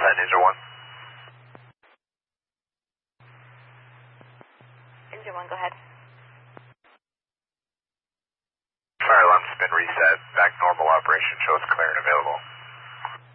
Ninja 1. Ninja 1, go ahead. Fire alarm's been reset. Back normal operation shows clear and available.